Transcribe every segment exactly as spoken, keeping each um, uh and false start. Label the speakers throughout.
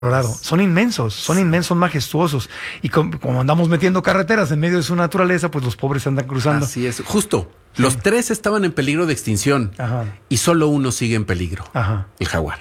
Speaker 1: Colorado. Son inmensos, son inmensos, majestuosos. Y com- como andamos metiendo carreteras en medio de su naturaleza, pues los pobres andan cruzando.
Speaker 2: Así es, justo. Sí. Los tres estaban en peligro de extinción.
Speaker 1: Ajá.
Speaker 2: Y solo uno sigue en peligro.
Speaker 1: Ajá.
Speaker 2: El jaguar.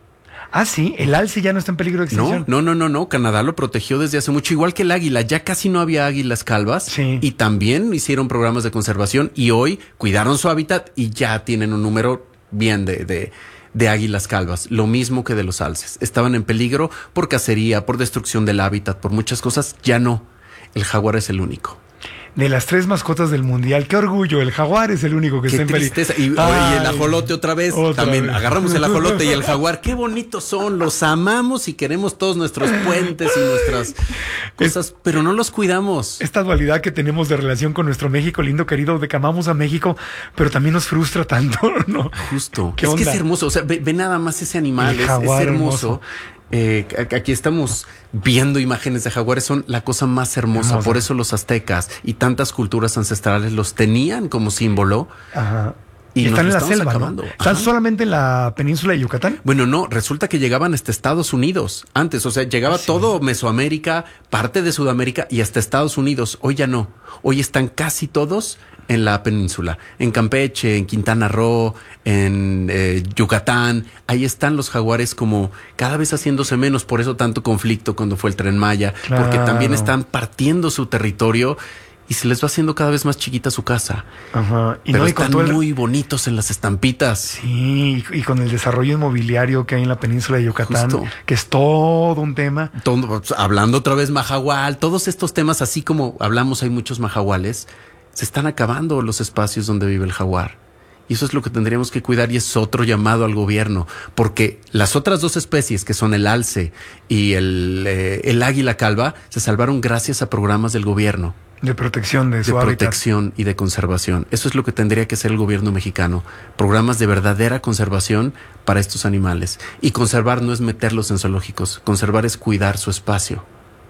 Speaker 1: Ah, sí, el alce ya no está en peligro de extinción.
Speaker 2: No, no, no, no, no. Canadá lo protegió desde hace mucho, igual que el águila. Ya casi no había águilas calvas.
Speaker 1: Sí.
Speaker 2: Y también hicieron programas de conservación y hoy cuidaron su hábitat y ya tienen un número bien de, de, de águilas calvas. Lo mismo que de los alces. Estaban en peligro por cacería, por destrucción del hábitat, por muchas cosas. Ya no. El jaguar es el único.
Speaker 1: De las tres mascotas del mundial, qué orgullo, el jaguar es el único que
Speaker 2: qué
Speaker 1: está en peligro.
Speaker 2: Tristeza. Y, y el ajolote otra vez.
Speaker 1: Otra
Speaker 2: También
Speaker 1: vez.
Speaker 2: agarramos el ajolote y el jaguar. Qué bonitos son, los amamos y queremos todos nuestros puentes y nuestras cosas, es, pero no los cuidamos.
Speaker 1: Esta dualidad que tenemos de relación con nuestro México lindo, querido, de que amamos a México, pero también nos frustra tanto, ¿no?
Speaker 2: Justo.
Speaker 1: ¿Qué
Speaker 2: es
Speaker 1: onda?
Speaker 2: que es hermoso. O sea, ve, ve nada más ese animal, es,
Speaker 1: jaguar,
Speaker 2: es hermoso.
Speaker 1: hermoso.
Speaker 2: Eh, aquí estamos viendo imágenes de jaguares, son la cosa más hermosa. Hermosa. Por eso los aztecas y tantas culturas ancestrales los tenían como símbolo.
Speaker 1: Ajá. Y, y están en la selva,
Speaker 2: acabando.
Speaker 1: ¿no? ¿Están Ajá. solamente en la península de Yucatán?
Speaker 2: Bueno, no, resulta que llegaban hasta Estados Unidos antes, o sea, llegaba sí. todo Mesoamérica, parte de Sudamérica y hasta Estados Unidos. Hoy ya no, hoy están casi todos en la península, en Campeche, en Quintana Roo, en eh, Yucatán. Ahí están los jaguares como cada vez haciéndose menos, por eso tanto conflicto cuando fue el Tren Maya, claro. porque también están partiendo su territorio y se les va haciendo cada vez más chiquita su casa.
Speaker 1: Ajá. Y
Speaker 2: Pero
Speaker 1: no, y
Speaker 2: están
Speaker 1: con el...
Speaker 2: muy bonitos en las estampitas.
Speaker 1: Sí, y con el desarrollo inmobiliario que hay en la península de Yucatán,
Speaker 2: Justo.
Speaker 1: que es todo un tema.
Speaker 2: Todo, hablando otra vez majahual, todos estos temas, así como hablamos, hay muchos majahuales, se están acabando los espacios donde vive el jaguar. Y eso es lo que tendríamos que cuidar y es otro llamado al gobierno, porque las otras dos especies, que son el alce y el, eh, el águila calva, se salvaron gracias a programas del gobierno.
Speaker 1: De protección de su
Speaker 2: de
Speaker 1: hábitat.
Speaker 2: protección y de conservación. Eso es lo que tendría que hacer el gobierno mexicano. Programas de verdadera conservación para estos animales. Y conservar no es meterlos en zoológicos. Conservar es cuidar su espacio.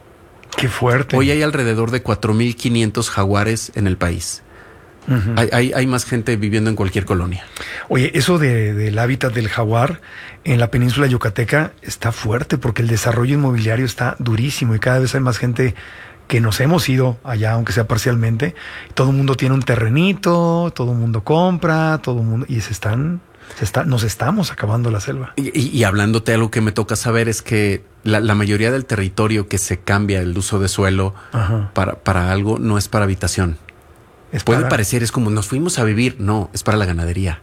Speaker 1: Qué fuerte.
Speaker 2: Hoy hay alrededor de cuatro mil quinientos jaguares en el país. Uh-huh. Hay, hay, hay más gente viviendo en cualquier colonia.
Speaker 1: Oye, eso de, del hábitat del jaguar en la península yucateca está fuerte porque el desarrollo inmobiliario está durísimo y cada vez hay más gente que nos hemos ido allá, aunque sea parcialmente. Todo el mundo tiene un terrenito, todo el mundo compra, todo el mundo... Y se están... Se está, nos estamos acabando la selva.
Speaker 2: Y, y, y hablándote, algo que me toca saber es que la, la mayoría del territorio que se cambia el uso de suelo para, para algo no es para habitación. Es Puede para... parecer, es como nos fuimos a vivir. No, es para la ganadería.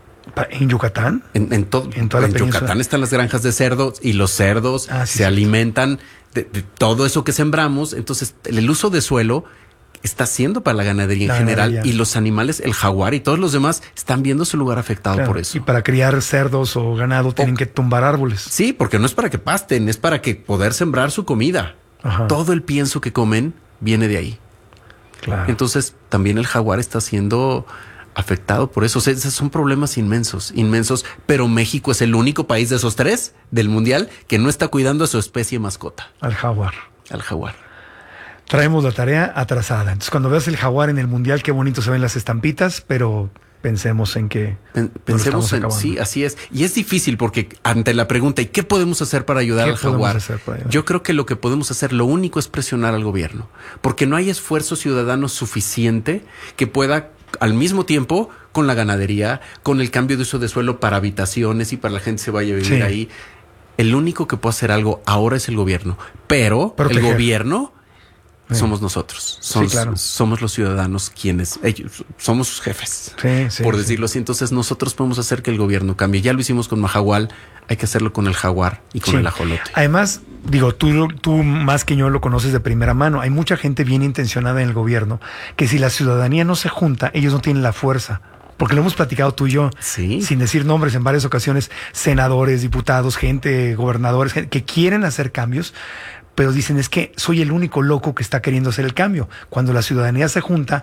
Speaker 1: ¿En Yucatán?
Speaker 2: En, en, todo,
Speaker 1: en, toda
Speaker 2: en Yucatán están las granjas de cerdos y los cerdos ah, sí, se sí, alimentan de, de todo eso que sembramos. Entonces, el uso de suelo está siendo para la ganadería
Speaker 1: la
Speaker 2: en general
Speaker 1: ganadería.
Speaker 2: Y los animales, el jaguar y todos los demás están viendo su lugar afectado claro, por eso.
Speaker 1: Y para criar cerdos o ganado tienen o, que tumbar árboles.
Speaker 2: Sí, porque no es para que pasten, es para que poder sembrar su comida. Ajá. Todo el pienso que comen viene de ahí.
Speaker 1: Claro.
Speaker 2: Entonces también el jaguar está siendo afectado por eso. O sea, esos son problemas inmensos, inmensos, pero México es el único país de esos tres del mundial que no está cuidando a su especie mascota.
Speaker 1: Al jaguar.
Speaker 2: Al jaguar.
Speaker 1: Traemos la tarea atrasada. Entonces, cuando veas el jaguar en el mundial, qué bonito se ven las estampitas, pero pensemos en que
Speaker 2: Pen, pensemos en sí, así es. Y es difícil porque ante la pregunta, ¿y qué podemos hacer para ayudar al jaguar?
Speaker 1: Para
Speaker 2: Yo creo que lo que podemos hacer, lo único es presionar al gobierno, porque no hay esfuerzo ciudadano suficiente que pueda al mismo tiempo con la ganadería, con el cambio de uso de suelo para habitaciones y para la gente se vaya a vivir sí. ahí. El único que puede hacer algo ahora es el gobierno, pero Proteger. el gobierno sí. somos nosotros, somos,
Speaker 1: sí, claro.
Speaker 2: somos los ciudadanos quienes, ellos, somos sus jefes,
Speaker 1: sí, sí,
Speaker 2: por
Speaker 1: sí.
Speaker 2: decirlo así. Entonces nosotros podemos hacer que el gobierno cambie. Ya lo hicimos con Mahahual, hay que hacerlo con el jaguar y con sí. el ajolote.
Speaker 1: Además, digo, tú, tú más que yo lo conoces de primera mano. Hay mucha gente bien intencionada en el gobierno que si la ciudadanía no se junta, ellos no tienen la fuerza. Porque lo hemos platicado tú y yo,
Speaker 2: sí.
Speaker 1: sin decir nombres en varias ocasiones, senadores, diputados, gente, gobernadores, gente que quieren hacer cambios, pero dicen es que soy el único loco que está queriendo hacer el cambio. Cuando la ciudadanía se junta,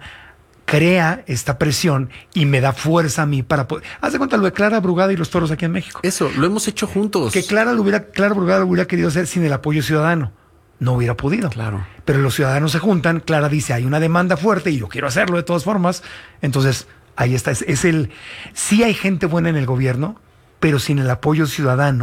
Speaker 1: crea esta presión y me da fuerza a mí para poder... Haz de cuenta lo de Clara Brugada y los toros aquí en México.
Speaker 2: Eso, lo hemos hecho juntos.
Speaker 1: Que Clara, lo hubiera, Clara Brugada lo hubiera querido hacer sin el apoyo ciudadano. No hubiera podido.
Speaker 2: Claro.
Speaker 1: Pero los ciudadanos se juntan, Clara dice, hay una demanda fuerte y yo quiero hacerlo de todas formas. Entonces, ahí está. Es, es el... Sí hay gente buena en el gobierno, pero sin el apoyo ciudadano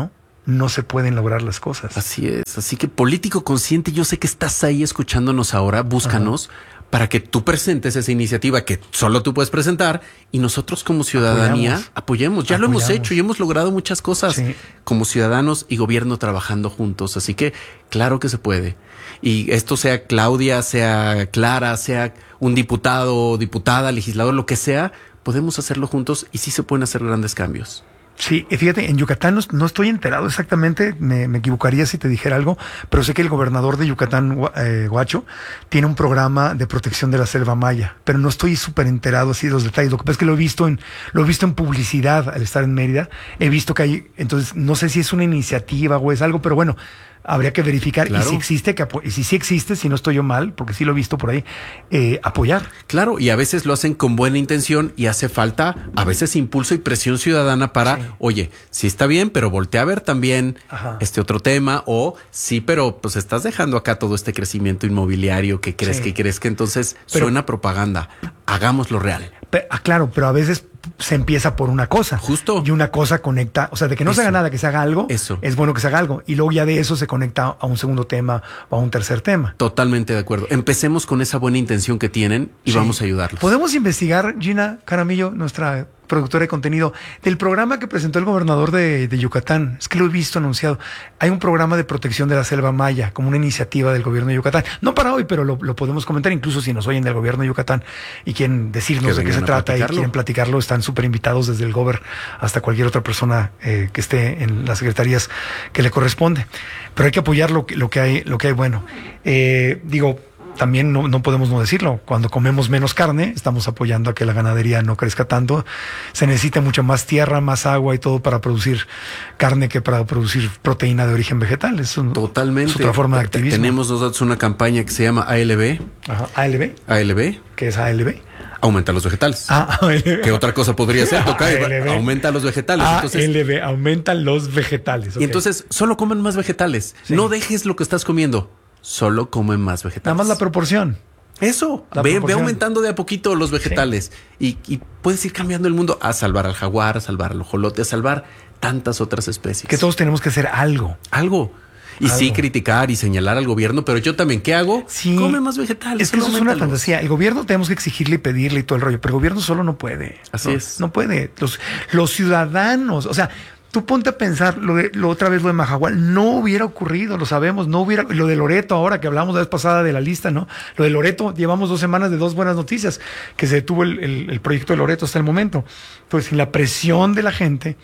Speaker 1: no se pueden lograr las cosas.
Speaker 2: Así es. Así que político consciente, yo sé que estás ahí escuchándonos ahora, búscanos. Ajá. Para que tú presentes esa iniciativa que solo tú puedes presentar y nosotros como ciudadanía apoyamos. apoyemos. Ya apoyamos. Lo hemos hecho y hemos logrado muchas cosas sí. como ciudadanos y gobierno trabajando juntos. Así que claro que se puede. Y esto sea Claudia, sea Clara, sea un diputado, diputada, legislador, lo que sea, podemos hacerlo juntos y sí se pueden hacer grandes cambios.
Speaker 1: Sí, fíjate, en Yucatán no, no estoy enterado exactamente, me, me equivocaría si te dijera algo, pero sé que el gobernador de Yucatán, eh, Huacho, tiene un programa de protección de la selva maya, pero no estoy súper enterado así de los detalles. Lo que pasa es que lo he visto en, lo he visto en publicidad al estar en Mérida, he visto que hay, entonces no sé si es una iniciativa o es algo, pero bueno, habría que verificar. Claro. Y si existe, que y si sí existe, si no estoy yo mal, porque sí lo he visto por ahí, eh, apoyar.
Speaker 2: Claro, y a veces lo hacen con buena intención y hace falta a veces impulso y presión ciudadana para, sí. oye, sí está bien, pero voltea a ver también Ajá. este otro tema, o sí, pero pues estás dejando acá todo este crecimiento inmobiliario que crees sí. que crees que entonces pero, suena propaganda. Hagámoslo real.
Speaker 1: Pero, ah, claro, pero a veces se empieza por una cosa.
Speaker 2: Justo.
Speaker 1: Y una cosa conecta, o sea, de que no eso. se haga nada, que se haga algo,
Speaker 2: eso.
Speaker 1: es bueno que se haga algo. Y luego ya de eso se conecta a un segundo tema o a un tercer tema.
Speaker 2: Totalmente de acuerdo. Empecemos con esa buena intención que tienen y sí. vamos a ayudarlos.
Speaker 1: ¿Podemos investigar, Gina Caramillo, nuestra productora de contenido, del programa que presentó el gobernador de, de Yucatán? Es que lo he visto anunciado. Hay un programa de protección de la selva maya, como una iniciativa del gobierno de Yucatán. No para hoy, pero lo, lo podemos comentar, incluso si nos oyen del gobierno de Yucatán y quieren decirnos que de qué se trata y quieren platicarlo, están súper invitados desde el gober hasta cualquier otra persona eh, que esté en las secretarías que le corresponde. Pero hay que apoyar lo que, lo que hay, lo que hay bueno. Eh, digo, también no, no podemos no decirlo. Cuando comemos menos carne, estamos apoyando a que la ganadería no crezca tanto. Se necesita mucha más tierra, más agua y todo para producir carne que para producir proteína de origen vegetal. Es un,
Speaker 2: Totalmente.
Speaker 1: Es otra forma de activismo.
Speaker 2: Tenemos nosotros una campaña que se llama A L B.
Speaker 1: Ajá. ¿A L B?
Speaker 2: A L B.
Speaker 1: ¿Qué es A L B?
Speaker 2: Aumenta los vegetales.
Speaker 1: Ah, A L B.
Speaker 2: ¿Qué otra cosa podría ser? Toca, aumenta los vegetales.
Speaker 1: A L B, aumenta los vegetales. Okay.
Speaker 2: Y entonces, solo comen más vegetales. Sí. No dejes lo que estás comiendo. Solo comen más vegetales.
Speaker 1: Nada más la proporción.
Speaker 2: Eso,
Speaker 1: la
Speaker 2: ve,
Speaker 1: proporción.
Speaker 2: ve aumentando de a poquito los vegetales. Sí. Y, y puedes ir cambiando el mundo a salvar al jaguar, a salvar al ojolote, a salvar tantas otras especies.
Speaker 1: Que todos tenemos que hacer algo.
Speaker 2: Algo. Y algo. Sí criticar y señalar al gobierno, pero yo también, ¿qué hago?
Speaker 1: Sí.
Speaker 2: Come más vegetales.
Speaker 1: Es que eso es una fantasía. El gobierno tenemos que exigirle y pedirle y todo el rollo, pero el gobierno solo no puede.
Speaker 2: Así
Speaker 1: no,
Speaker 2: es.
Speaker 1: No puede. Los, los ciudadanos, o sea... Tú ponte a pensar, lo de, lo otra vez lo de Mahahual, no hubiera ocurrido, lo sabemos, no hubiera, lo de Loreto ahora que hablamos la vez pasada de la lista, ¿no? Lo de Loreto, llevamos dos semanas de dos buenas noticias, que se detuvo el, el, el proyecto de Loreto hasta el momento. Entonces, sin la presión de la gente...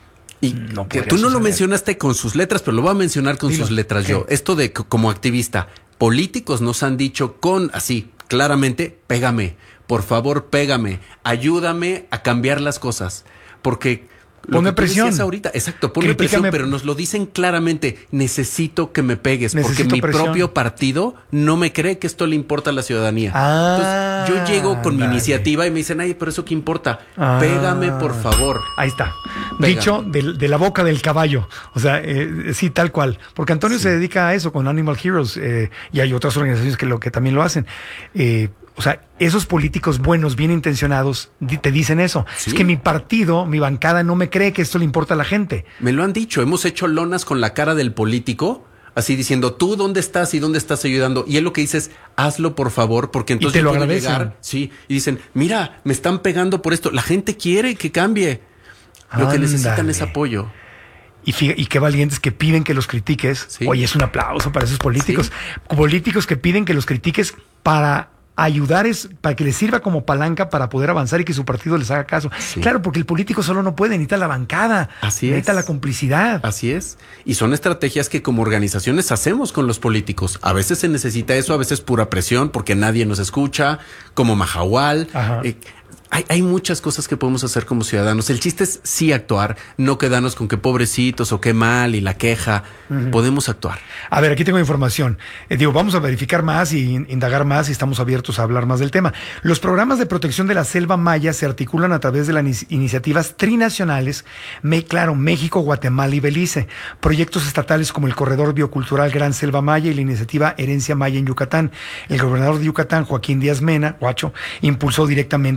Speaker 2: Y no que tú no suceder. Lo mencionaste con sus letras, pero lo voy a mencionar con Dilo. sus letras ¿Qué? yo. Esto de como activista, políticos nos han dicho con, así, claramente, pégame, por favor, pégame, ayúdame a cambiar las cosas, porque...
Speaker 1: Ponme presión.
Speaker 2: Ahorita, exacto, ponme presión, pero nos lo dicen claramente. Necesito que me pegues,
Speaker 1: necesito
Speaker 2: porque mi
Speaker 1: presión.
Speaker 2: propio partido no me cree que esto le importa a la ciudadanía.
Speaker 1: Ah,
Speaker 2: Entonces, yo llego con
Speaker 1: dale.
Speaker 2: mi iniciativa y me dicen, ay, pero eso qué importa.
Speaker 1: Ah,
Speaker 2: Pégame, por favor.
Speaker 1: Ahí está.
Speaker 2: Pégame.
Speaker 1: Dicho de, de la boca del caballo. O sea, eh, sí, tal cual. Porque Antonio sí. se dedica a eso con Animal Heroes eh, y hay otras organizaciones que, lo, que también lo hacen. Eh, O sea, esos políticos buenos, bien intencionados, te dicen eso. Sí. Es que mi partido, mi bancada no me cree que esto le importa a la gente.
Speaker 2: Me lo han dicho. Hemos hecho lonas con la cara del político, así diciendo, ¿tú dónde estás y dónde estás ayudando? Y él lo que dice es, hazlo por favor, porque entonces
Speaker 1: y te lo
Speaker 2: puedo
Speaker 1: agradecen.
Speaker 2: llegar. Sí, y dicen, mira, me están pegando por esto. La gente quiere que cambie. Lo Ándale. que necesitan es apoyo.
Speaker 1: Y, y qué valientes que piden que los critiques. Sí. Oye, es un aplauso para esos políticos. Sí. Políticos que piden que los critiques para... ayudar es para que les sirva como palanca para poder avanzar y que su partido les haga caso. Sí. Claro, porque el político solo no puede, necesita la bancada,
Speaker 2: Así
Speaker 1: necesita
Speaker 2: es.
Speaker 1: la complicidad.
Speaker 2: Así es. Y son estrategias que como organizaciones hacemos con los políticos. A veces se necesita eso, a veces pura presión porque nadie nos escucha, como Mahahual. Eh, Hay, hay muchas cosas que podemos hacer como ciudadanos. El chiste es sí actuar, no quedarnos con que pobrecitos o qué mal y la queja. Uh-huh. Podemos actuar.
Speaker 1: A ver, aquí tengo información. Eh, digo, vamos a verificar más y indagar más y estamos abiertos a hablar más del tema. Los programas de protección de la selva maya se articulan a través de las in- iniciativas trinacionales, me, claro, México, Guatemala y Belice. Proyectos estatales como el Corredor Biocultural Gran Selva Maya y la iniciativa Herencia Maya en Yucatán. El gobernador de Yucatán, Joaquín Díaz Mena, Huacho, impulsó directamente la iniciativa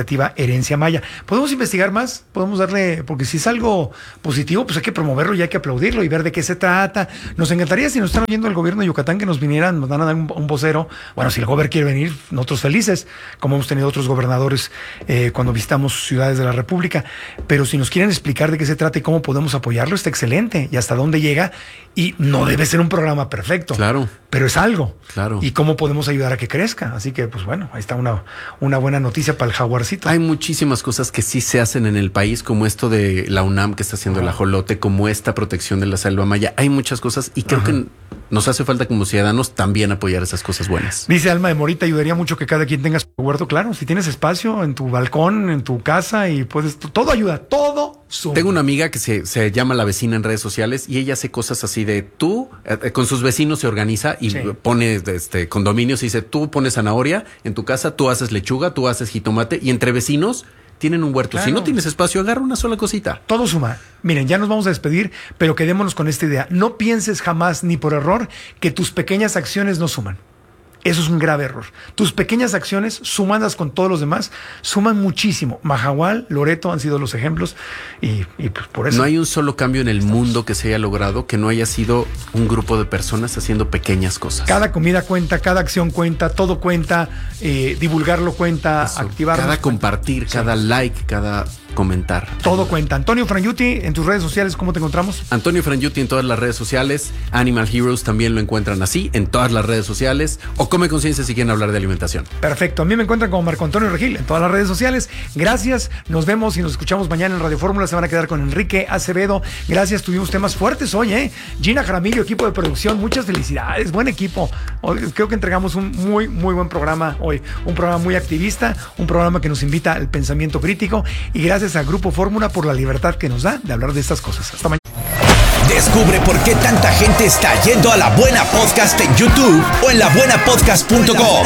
Speaker 1: iniciativa Herencia Maya. ¿Podemos investigar más? ¿Podemos darle, porque si es algo positivo, pues hay que promoverlo y hay que aplaudirlo y ver de qué se trata? Nos encantaría, si nos están oyendo el gobierno de Yucatán, que nos vinieran, nos van a dar un, un vocero. Bueno, si el gobernador quiere venir, nosotros felices, como hemos tenido otros gobernadores eh, cuando visitamos ciudades de la República. Pero si nos quieren explicar de qué se trata y cómo podemos apoyarlo, está excelente. Y hasta dónde llega. Y no debe ser un programa perfecto.
Speaker 2: Claro.
Speaker 1: Pero es algo.
Speaker 2: Claro.
Speaker 1: Y cómo podemos ayudar a que crezca. Así que, pues bueno, ahí está una, una buena noticia para el jaguarcito.
Speaker 2: Hay muchísimas cosas que sí se hacen en el país, como esto de la UNAM que está haciendo el ajolote, como esta protección de la selva maya. Hay muchas cosas y creo Ajá. que nos hace falta como ciudadanos también apoyar esas cosas buenas.
Speaker 1: Dice Alma de Morita, ayudaría mucho que cada quien tenga su huerto. Claro, si tienes espacio en tu balcón, en tu casa, y puedes, todo ayuda, todo suma.
Speaker 2: Tengo una amiga que se, se llama La Vecina en redes sociales y ella hace cosas así de tú, eh, con sus vecinos se organiza y sí. pone este, condominios y dice, tú pones zanahoria en tu casa, tú haces lechuga, tú haces jitomate y entre vecinos tienen un huerto. Claro. Si no tienes espacio, agarra una sola cosita.
Speaker 1: Todo suma. Miren, ya nos vamos a despedir, pero quedémonos con esta idea. No pienses jamás, ni por error, que tus pequeñas acciones no suman. Eso es un grave error. Tus pequeñas acciones, sumadas con todos los demás, suman muchísimo. Mahahual, Loreto han sido los ejemplos y, y pues por eso.
Speaker 2: No hay un solo cambio en el estamos. mundo que se haya logrado que no haya sido un grupo de personas haciendo pequeñas cosas.
Speaker 1: Cada comida cuenta, cada acción cuenta, todo cuenta, eh, divulgarlo cuenta, eso, activarlo.
Speaker 2: Cada compartir, cuenta. cada sí. like, cada comentar.
Speaker 1: Todo cuenta. Antonio Frangiuti, en tus redes sociales, ¿cómo te encontramos?
Speaker 2: Antonio Frangiuti en todas las redes sociales. Animal Heroes también lo encuentran así, en todas las redes sociales. O Come Conciencia si quieren hablar de alimentación.
Speaker 1: Perfecto. A mí me encuentran como Marco Antonio Regil en todas las redes sociales. Gracias. Nos vemos y nos escuchamos mañana en Radio Fórmula. Se van a quedar con Enrique Acevedo. Gracias. Tuvimos temas fuertes hoy, ¿eh? Gina Jaramillo, equipo de producción. Muchas felicidades. Buen equipo. Hoy, creo que entregamos un muy, muy buen programa hoy. Un programa muy activista. Un programa que nos invita al pensamiento crítico. Y gracias a Grupo Fórmula por la libertad que nos da de hablar de estas cosas. Hasta mañana.
Speaker 3: Descubre por qué tanta gente está yendo a La Buena Podcast en YouTube o en la buena podcast punto com.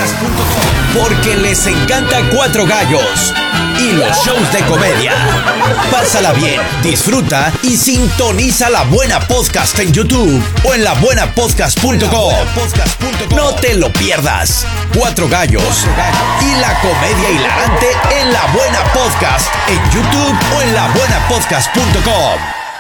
Speaker 3: Porque les encanta Cuatro Gallos y los shows de comedia. Pásala bien, disfruta y sintoniza La Buena Podcast en YouTube o en la buena podcast punto com. No te lo pierdas. Cuatro Gallos y la comedia hilarante en La Buena Podcast en YouTube o en la buena podcast punto com.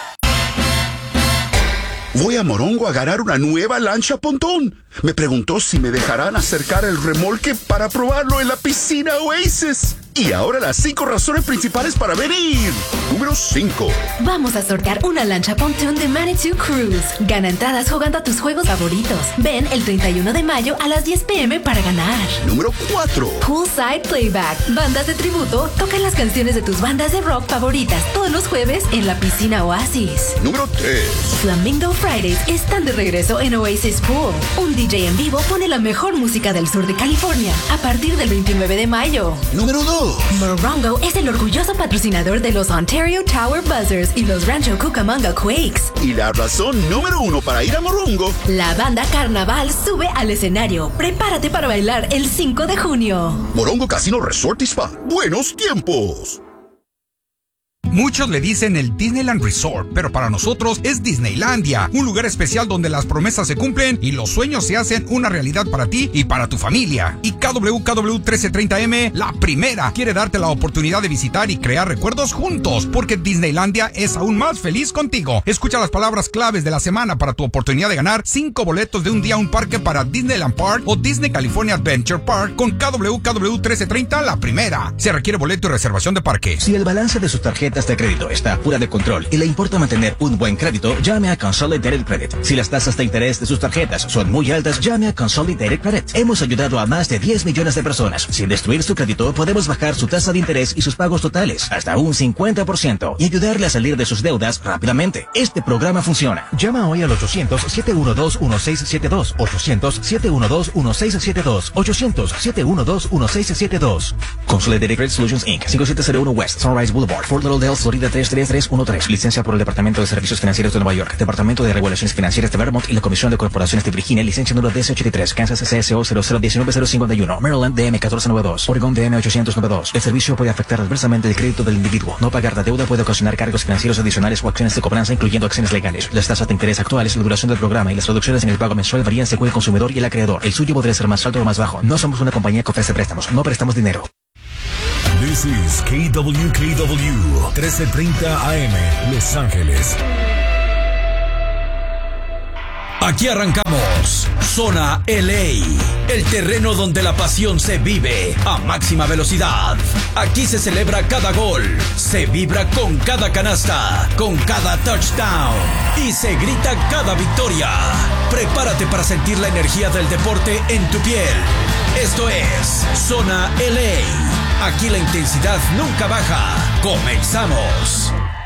Speaker 4: Voy a Morongo a ganar una nueva lancha pontón. Me preguntó si me dejarán acercar el remolque para probarlo en la piscina Oasis. Y ahora las cinco razones principales para venir. Número cinco.
Speaker 5: Vamos a sortear una lancha pontón de Manitou Cruise. Gana entradas jugando a tus juegos favoritos. Ven el treinta y uno de mayo a las diez pm para ganar.
Speaker 4: Número cuatro.
Speaker 5: Poolside Playback. Bandas de tributo tocan las canciones de tus bandas de rock favoritas todos los jueves en la piscina Oasis.
Speaker 4: Número tres.
Speaker 5: Flamingo Fridays están de regreso en Oasis Pool. Un D J en vivo pone la mejor música del sur de California a partir del veintinueve de mayo.
Speaker 4: Número dos.
Speaker 5: Morongo es el orgulloso patrocinador de los Ontario Tower Buzzers y los Rancho Cucamonga Quakes.
Speaker 4: Y la razón número uno para ir a Morongo.
Speaker 5: La banda Carnaval sube al escenario. Prepárate para bailar el cinco de junio.
Speaker 4: Morongo Casino Resort y Spa. Buenos tiempos.
Speaker 6: Muchos le dicen el Disneyland Resort, pero para nosotros es Disneylandia, un lugar especial donde las promesas se cumplen y los sueños se hacen una realidad para ti y para tu familia. Y K W K W trece treinta M, la primera, quiere darte la oportunidad de visitar y crear recuerdos juntos, porque Disneylandia es aún más feliz contigo. Escucha las palabras claves de la semana para tu oportunidad de ganar cinco boletos de un día a un parque para Disneyland Park o Disney California Adventure Park con K W K W trece treinta, la primera. Se requiere boleto y reservación de parque.
Speaker 7: Si el balance de sus tarjetas de crédito está fuera de control y le importa mantener un buen crédito, llame a Consolidated Credit. Si las tasas de interés de sus tarjetas son muy altas, llame a Consolidated Credit. Hemos ayudado a más de diez millones de personas. Sin destruir su crédito, podemos bajar su tasa de interés y sus pagos totales hasta un cincuenta por ciento y ayudarle a salir de sus deudas rápidamente. Este programa funciona. Llama hoy al ochocientos, siete uno dos, uno seis siete dos, ochocientos, siete uno dos, uno seis siete dos, ochocientos, siete uno dos, uno seis siete dos. Consolidated Credit Solutions Incorporated. cinco siete cero uno West Sunrise Boulevard, Fort Lauderdale, Florida tres tres tres uno tres. Licencia por el Departamento de Servicios Financieros de Nueva York, Departamento de Regulaciones Financieras de Vermont y la Comisión de Corporaciones de Virginia. Licencia número D S ochenta y tres. Kansas C S O cero cero uno nueve cero cinco uno. Maryland D M catorce noventa y dos. Oregon D M ochocientos noventa y dos. El servicio puede afectar adversamente el crédito del individuo. No pagar la deuda puede ocasionar cargos financieros adicionales o acciones de cobranza, incluyendo acciones legales. Las tasas de interés actuales, la duración del programa y las reducciones en el pago mensual varían según el consumidor y el acreedor. El suyo podría ser más alto o más bajo. No somos una compañía que ofrece préstamos. No prestamos dinero.
Speaker 8: This is K W K W trece treinta A M, Los Ángeles.
Speaker 3: Aquí arrancamos Zona L A, el terreno donde la pasión se vive a máxima velocidad. Aquí se celebra cada gol, se vibra con cada canasta, con cada touchdown y se grita cada victoria. Prepárate para sentir la energía del deporte en tu piel. Esto es Zona L A. Aquí la intensidad nunca baja. Comenzamos.